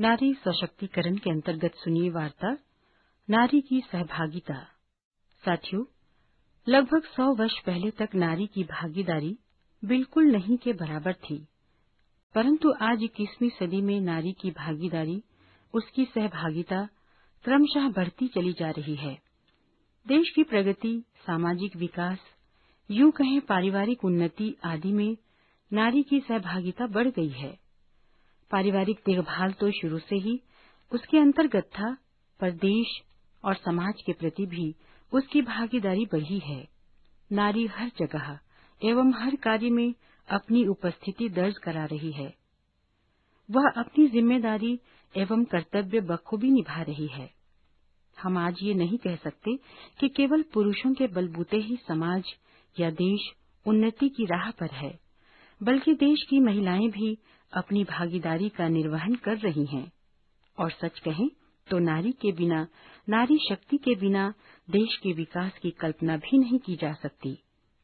नारी सशक्तिकरण के अंतर्गत सुनिए वार्ता नारी की सहभागिता। साथियों, लगभग 100 वर्ष पहले तक नारी की भागीदारी बिल्कुल नहीं के बराबर थी, परंतु आज 21वीं सदी में नारी की भागीदारी, उसकी सहभागिता क्रमशः बढ़ती चली जा रही है। देश की प्रगति, सामाजिक विकास, यूं कहें पारिवारिक उन्नति आदि में नारी की सहभागिता बढ़ गई है। पारिवारिक देखभाल तो शुरू से ही उसके अंतर्गत था, पर देश और समाज के प्रति भी उसकी भागीदारी बढ़ी है। नारी हर जगह एवं हर कार्य में अपनी उपस्थिति दर्ज करा रही है। वह अपनी जिम्मेदारी एवं कर्तव्य बखूबी निभा रही है। हम आज ये नहीं कह सकते कि केवल पुरुषों के बलबूते ही समाज या देश उन्नति की राह पर है, बल्कि देश की महिलाएं भी अपनी भागीदारी का निर्वहन कर रही हैं। और सच कहें तो नारी के बिना, नारी शक्ति के बिना देश के विकास की कल्पना भी नहीं की जा सकती।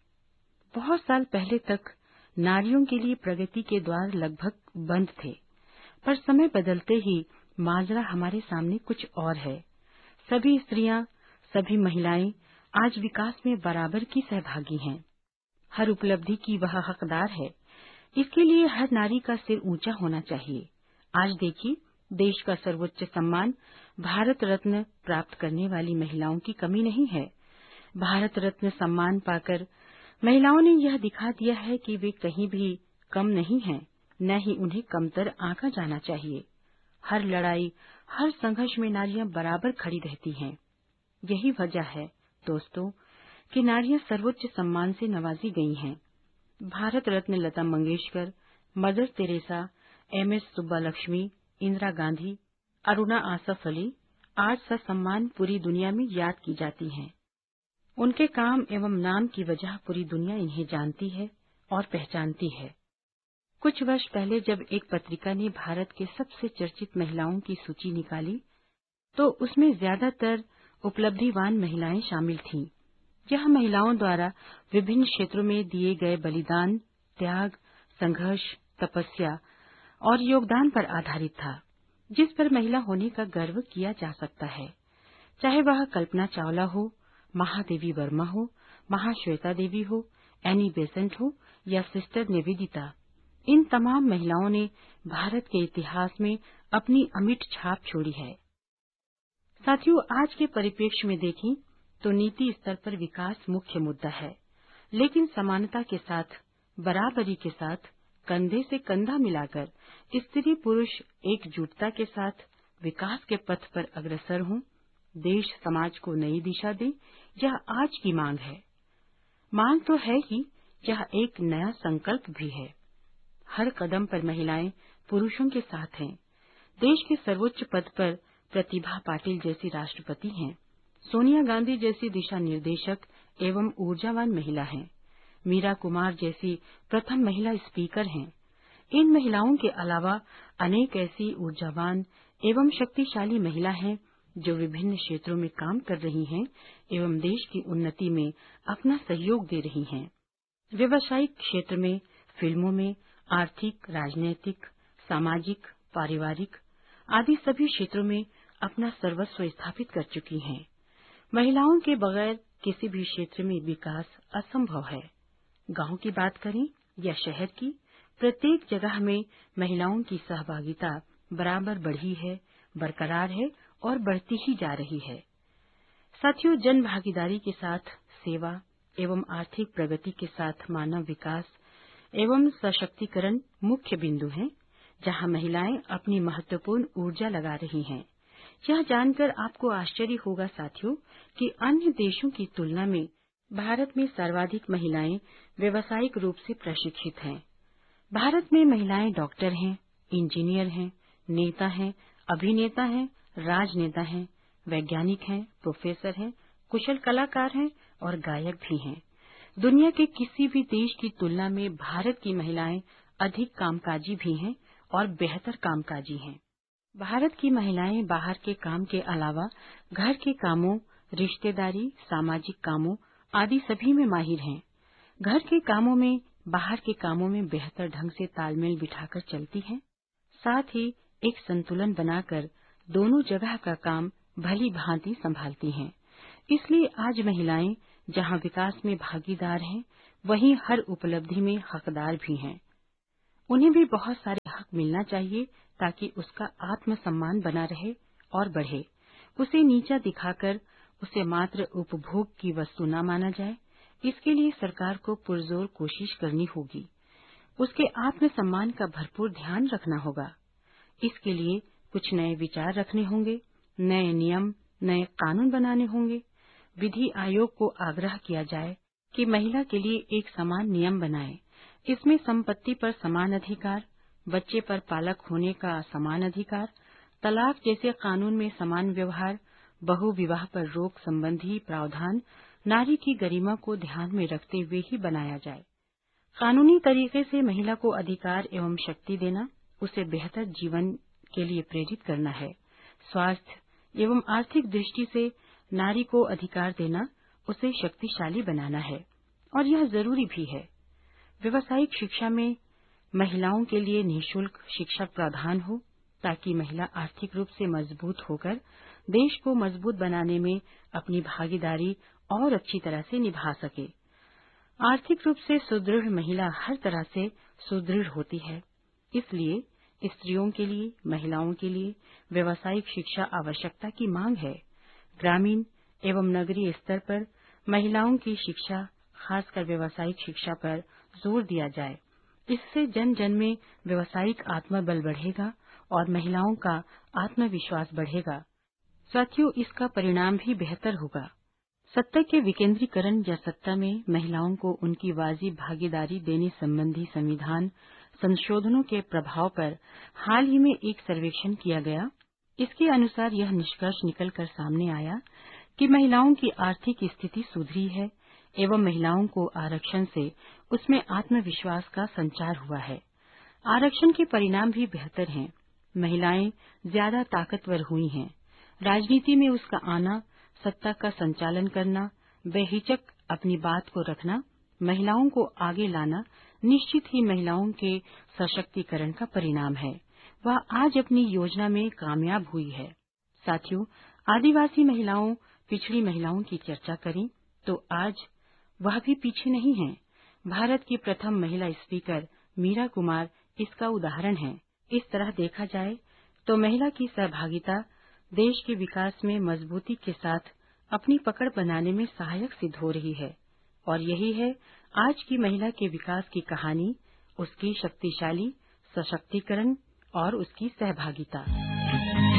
बहुत साल पहले तक नारियों के लिए प्रगति के द्वार लगभग बंद थे, पर समय बदलते ही माजरा हमारे सामने कुछ और है। सभी स्त्रियां, सभी महिलाएं आज विकास में बराबर की सहभागी हैं। हर उपलब्धि की वह हकदार है। इसके लिए हर नारी का सिर ऊंचा होना चाहिए। आज देखिए, देश का सर्वोच्च सम्मान भारत रत्न प्राप्त करने वाली महिलाओं की कमी नहीं है। भारत रत्न सम्मान पाकर महिलाओं ने यह दिखा दिया है कि वे कहीं भी कम नहीं हैं, न ही उन्हें कमतर आंका जाना चाहिए। हर लड़ाई, हर संघर्ष में नारियां बराबर खड़ी रहती हैं। यही वजह है दोस्तों कि नारियां सर्वोच्च सम्मान से नवाजी गई हैं। Bharat Ratna Lata Mangeshkar, mother Teresa, MS सुब्बालक्ष्मी, Indira Gandhi, Aruna Asaf Ali आज सम्मान पूरी दुनिया में याद की जाती हैं। उनके काम एवं नाम की वजह पूरी दुनिया इन्हें जानती है और पहचानती है। कुछ वर्ष पहले जब एक पत्रिका ने भारत के सबसे चर्चित महिलाओं की सूची निकाली, तो उसमें ज्यादातर उपलब्धिवान महिलाएं शामिल थीं। यह महिलाओं द्वारा विभिन्न क्षेत्रों में दिए गए बलिदान, त्याग, संघर्ष, तपस्या और योगदान पर आधारित था, जिस पर महिला होने का गर्व किया जा सकता है। चाहे वह कल्पना चावला हो, महादेवी वर्मा हो, महाश्वेता देवी हो, एनी बेसेंट हो या सिस्टर निवेदिता, इन तमाम महिलाओं ने भारत के इतिहास में अपनी अमिट छाप छोड़ी है। साथियों, आज के परिप्रेक्ष्य में देखें तो नीति स्तर पर विकास मुख्य मुद्दा है, लेकिन समानता के साथ, बराबरी के साथ, कंधे से कंधा मिलाकर स्त्री पुरुष एकजुटता के साथ विकास के पथ पर अग्रसर हों, देश समाज को नई दिशा दे, यह आज की मांग है। मांग तो है ही, यह एक नया संकल्प भी है। हर कदम पर महिलाएं पुरुषों के साथ हैं। देश के सर्वोच्च पद पर प्रतिभा पाटिल जैसी राष्ट्रपति हैं, सोनिया गांधी जैसी दिशा निर्देशक एवं ऊर्जावान महिला हैं, मीरा कुमार जैसी प्रथम महिला स्पीकर हैं। इन महिलाओं के अलावा अनेक ऐसी ऊर्जावान एवं शक्तिशाली महिला हैं जो विभिन्न क्षेत्रों में काम कर रही हैं एवं देश की उन्नति में अपना सहयोग दे रही हैं। व्यावसायिक क्षेत्र में, फिल्मों में, आर्थिक, राजनैतिक, सामाजिक, पारिवारिक आदि सभी क्षेत्रों में अपना सर्वस्व स्थापित कर चुकी हैं। महिलाओं के बगैर किसी भी क्षेत्र में विकास असंभव है। गांव की बात करें या शहर की, प्रत्येक जगह में महिलाओं की सहभागिता बराबर बढ़ी है, बरकरार है और बढ़ती ही जा रही है। साथियों, जन भागीदारी के साथ सेवा एवं आर्थिक प्रगति के साथ मानव विकास एवं सशक्तिकरण मुख्य बिंदु हैं, जहां महिलाएं अपनी महत्वपूर्ण ऊर्जा लगा रही हैं। यह जानकर आपको आश्चर्य होगा साथियों कि अन्य देशों की तुलना में भारत में सर्वाधिक महिलाएं व्यावसायिक रूप से प्रशिक्षित हैं। भारत में महिलाएं डॉक्टर हैं, इंजीनियर हैं, नेता हैं, अभिनेता हैं, राजनेता हैं, वैज्ञानिक हैं, प्रोफेसर हैं, कुशल कलाकार हैं और गायक भी हैं। दुनिया के किसी भी देश की तुलना में भारत की महिलाएं अधिक कामकाजी भी हैं और बेहतर कामकाजी हैं। भारत की महिलाएं बाहर के काम के अलावा घर के कामों, रिश्तेदारी, सामाजिक कामों आदि सभी में माहिर हैं। घर के कामों में, बाहर के कामों में बेहतर ढंग से तालमेल बिठाकर चलती हैं। साथ ही एक संतुलन बनाकर दोनों जगह का काम भली भांति संभालती हैं। इसलिए आज महिलाएं जहां विकास में भागीदार हैं, वहीं हर उपलब्धि में हकदार भी हैं। उन्हें भी बहुत सारे हक मिलना चाहिए ताकि उसका आत्मसम्मान बना रहे और बढ़े। उसे नीचा दिखाकर उसे मात्र उपभोग की वस्तु न माना जाए, इसके लिए सरकार को पुरजोर कोशिश करनी होगी। उसके आत्मसम्मान का भरपूर ध्यान रखना होगा। इसके लिए कुछ नए विचार रखने होंगे, नए नियम, नए कानून बनाने होंगे। विधि आयोग को आग्रह किया जाए कि महिला के लिए एक समान नियम बनाए। इसमें संपत्ति पर समान अधिकार, बच्चे पर पालक होने का समान अधिकार, तलाक जैसे कानून में समान व्यवहार, बहु विवाह पर रोक संबंधी प्रावधान नारी की गरिमा को ध्यान में रखते हुए ही बनाया जाए। कानूनी तरीके से महिला को अधिकार एवं शक्ति देना, उसे बेहतर जीवन के लिए प्रेरित करना है। स्वास्थ्य एवं आर्थिक दृष्टि से नारी को अधिकार देना, उसे शक्तिशाली बनाना है और यह जरूरी भी है। व्यावसायिक शिक्षा में महिलाओं के लिए निःशुल्क शिक्षक प्रावधान हो ताकि महिला आर्थिक रूप से मजबूत होकर देश को मजबूत बनाने में अपनी भागीदारी और अच्छी तरह से निभा सके। आर्थिक रूप से सुदृढ़ महिला हर तरह से सुदृढ़ होती है। इसलिए स्त्रियों के लिए, महिलाओं के लिए व्यावसायिक शिक्षा आवश्यकता की मांग है। ग्रामीण एवं नगरीय स्तर पर महिलाओं की शिक्षा, खासकर व्यावसायिक शिक्षा पर जोर दिया जाए। इससे जन जन में व्यावसायिक आत्मबल बढ़ेगा और महिलाओं का आत्मविश्वास बढ़ेगा। साथियों, इसका परिणाम भी बेहतर होगा। सत्ता के विकेंद्रीकरण या सत्ता में महिलाओं को उनकी वाजिब भागीदारी देने संबंधी संविधान संशोधनों के प्रभाव पर हाल ही में एक सर्वेक्षण किया गया। इसके अनुसार यह निष्कर्ष निकलकर सामने आया कि महिलाओं की आर्थिक स्थिति सुधरी है एवं महिलाओं को आरक्षण से उसमें आत्मविश्वास का संचार हुआ है। आरक्षण के परिणाम भी बेहतर हैं। महिलाएं ज्यादा ताकतवर हुई हैं। राजनीति में उसका आना, सत्ता का संचालन करना, बेहिचक अपनी बात को रखना, महिलाओं को आगे लाना निश्चित ही महिलाओं के सशक्तिकरण का परिणाम है। वह आज अपनी योजना में कामयाब हुई है। साथियों, आदिवासी महिलाओं, पिछड़ी महिलाओं की चर्चा करें तो आज वह भी पीछे नहीं हैं। भारत की प्रथम महिला स्पीकर मीरा कुमार इसका उदाहरण है। इस तरह देखा जाए तो महिला की सहभागिता देश के विकास में मजबूती के साथ अपनी पकड़ बनाने में सहायक सिद्ध हो रही है और यही है आज की महिला के विकास की कहानी, उसकी शक्तिशाली सशक्तिकरण और उसकी सहभागिता।